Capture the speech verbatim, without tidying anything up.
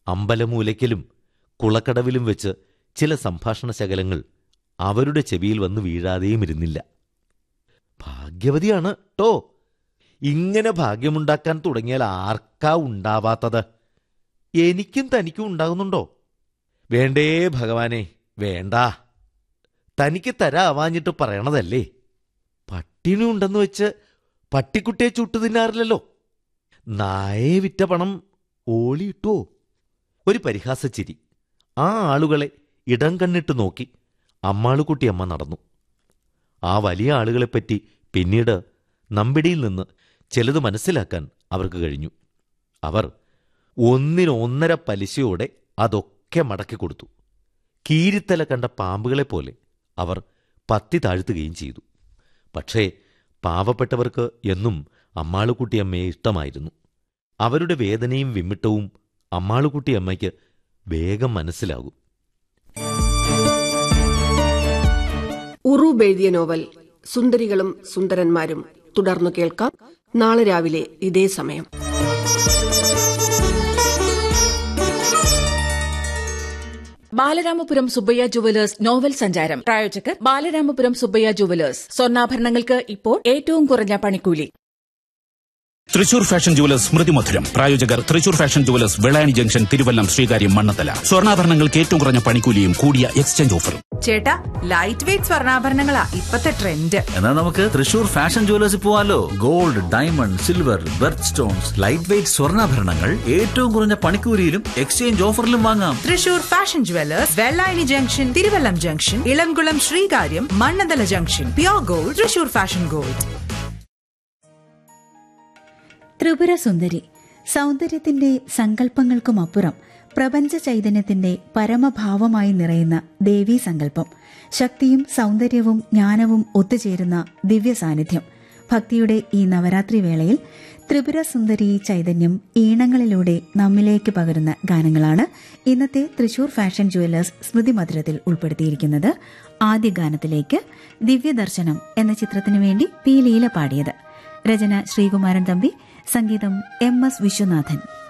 അമ്പലമൂലയ്ക്കലും കുളക്കടവിലും വെച്ച് ചില സംഭാഷണ ശകലങ്ങൾ അവരുടെ ചെവിയിൽ വന്ന് വീഴാതെയും ഇരുന്നില്ല. ഭാഗ്യവതിയാണ് ട്ടോ. ഇങ്ങനെ ഭാഗ്യമുണ്ടാക്കാൻ തുടങ്ങിയാൽ ആർക്കാ ഉണ്ടാവാത്തത്? എനിക്കും തനിക്കും ഉണ്ടാകുന്നുണ്ടോ? വേണ്ടേ ഭഗവാനെ, വേണ്ട. തനിക്ക് തരാവാഞ്ഞിട്ട് പറയണതല്ലേ. പട്ടിണി ഉണ്ടെന്ന് വെച്ച് പട്ടിക്കുട്ടിയെ ചുട്ടു തിന്നാറില്ലല്ലോ. നായയെ വിറ്റ പണം ഓളിയിട്ടോ? ഒരു പരിഹാസച്ചിരി. ആ ആളുകളെ ഇടം കണ്ണിട്ട് നോക്കി അമ്മാളുകുട്ടിയമ്മ നടന്നു. ആ വലിയ ആളുകളെപ്പറ്റി പിന്നീട് നമ്പിടിയിൽ നിന്ന് ചിലത് മനസ്സിലാക്കാൻ അവർക്ക് കഴിഞ്ഞു. അവർ ഒന്നിനൊന്നര പലിശയോടെ അതൊക്കെ മടക്കിക്കൊടുത്തു. കീരിത്തല കണ്ട പാമ്പുകളെപ്പോലെ അവർ പത്തി താഴ്ത്തുകയും ചെയ്തു. പക്ഷേ പാവപ്പെട്ടവർക്ക് എന്നും അമ്മാളുകുട്ടിയമ്മയെ ഇഷ്ടമായിരുന്നു. അവരുടെ വേദനയും വിമ്മിട്ടവും അമ്മാളുകുട്ടിയമ്മയ്ക്ക് വേഗം മനസ്സിലാകും. ഉറൂബ് എഴുതിയ നോവൽ സുന്ദരികളും സുന്ദരന്മാരും തുടർന്നു കേൾക്കാം നാളെ രാവിലെ ഇതേ സമയം. ബാലരാമപുരം സുബ്ബയ്യ ജുവലേഴ്സ് നോവൽ സഞ്ചാരം. പ്രായോജകർ ബാലരാമപുരം സുബ്ബയ്യ ജുവലേഴ്സ്. സ്വർണ്ണാഭരണങ്ങൾക്ക് ഇപ്പോൾ ഏറ്റവും കുറഞ്ഞ പണിക്കൂലി. തൃശൂർ ഫാഷൻ ജുവലേഴ്സ് സ്മൃതി മധുരം. പ്രായോജകർ Thrissur fashion jewellers, Vellayani junction, Thiruvallam, Sreekaryam, Mannathala. സ്വർണ്ണാഭരണങ്ങൾക്ക് ഏറ്റവും കുറഞ്ഞ പണിക്കൂലിയും കൂടിയ എക്സ്ചേഞ്ച് ഓഫറും. ചേട്ടാ, ലൈറ്റ് വെയിറ്റ് സ്വർണ്ണാഭരണങ്ങളാ ഇപ്പത്തെ ട്രെൻഡ്. എന്നാ നമുക്ക് തൃശൂർ ഫാഷൻ ജുവലേഴ്സിൽ പോവാലോ. Gold, diamond, silver, berth stones, light weight സ്വർണ്ണാഭരണങ്ങൾ ഏറ്റവും കുറഞ്ഞ പണിക്കൂലിയിലും എക്സ്ചേഞ്ച് ഓഫറിലും വാങ്ങാം. Thrissur fashion jewellers, Vellayani junction, Thiruvallam junction, Elamkulam, Sreekaryam, Mannanthala junction. Pure gold, Thrissur fashion gold. Tripura Sundari, സൗന്ദര്യത്തിന്റെ സങ്കല്പങ്ങൾക്കുമപ്പുറം പ്രപഞ്ച ചൈതന്യത്തിന്റെ പരമഭാവമായി നിറയുന്ന ദേവീ സങ്കല്പം. ശക്തിയും സൗന്ദര്യവും ജ്ഞാനവും ഒത്തുചേരുന്ന ദിവ്യ സാന്നിധ്യം. ഭക്തിയുടെ ഈ നവരാത്രി വേളയിൽ ത്രിപുര സുന്ദരി ചൈതന്യം ഈണങ്ങളിലൂടെ നമ്മിലേക്ക് പകരുന്ന ഗാനങ്ങളാണ് ഇന്നത്തെ തൃശൂർ ഫാഷൻ ജുവലേഴ്സ് സ്മൃതി മധുരത്തിൽ ഉൾപ്പെടുത്തിയിരിക്കുന്നത്. ആദ്യ ഗാനത്തിലേക്ക് ദിവ്യദർശനം എന്ന ചിത്രത്തിനു വേണ്ടി പി ലീല പാടിയത്. രചന ശ്രീകുമാരൻ തമ്പി, സംഗീതം എം എസ് വിശ്വനാഥൻ.